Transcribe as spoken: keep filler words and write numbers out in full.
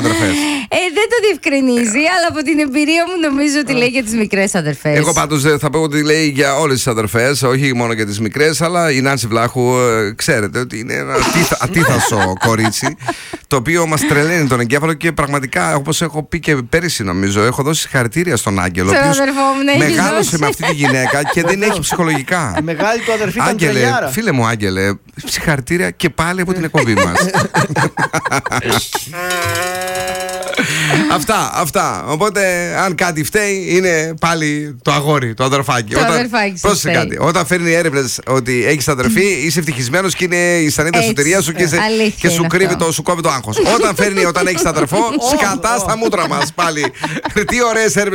αδερφές. Ε, δεν το διευκρινίζει, αλλά από την εμπειρία μου νομίζω ότι λέει για τις μικρές αδερφές. Εγώ πάντως θα πω ότι λέει για όλες τις αδερφές, όχι μόνο για τις μικρές, αλλά η Νάνση Βλάχου, ξέρετε ότι είναι ένα ατίθασο κορίτσι, το οποίο μας τρελαίνει τον εγκέφαλο και πραγματικά, όπως έχω πει και πέρυσι νομίζω, έχω δώσει συγχαρητήρια στον Άγγελο. Στον αδερφό μου, ναι, μεγάλωσε με αυτή τη γυναίκα και δεν έχει ψυχολογικά. Η μεγάλη του αδερφή ήταν Άγγελε, τρελιάρα. φίλε μου Άγγελε, συγχαρητήρια και πάλι από την εκπομπή μας. Αυτά, αυτά. Οπότε, αν κάτι φταίει, είναι πάλι το αγόρι, το αδερφάκι. Το Όταν, αδερφάκι σου πρόσεξε κάτι. Όταν φέρνει έρευνες ότι έχεις αδερφή, είσαι ευτυχισμένος και είναι η σανίδα Έτσι. εσωτερία σου και, σε, Αλήθεια και σου είναι κρύβει αυτό. το, σου κόβει το άγχος. Όταν φέρνει, όταν έχεις αδερφό, σκατά στα μούτρα μας πάλι. Τι ωραίες έρευνες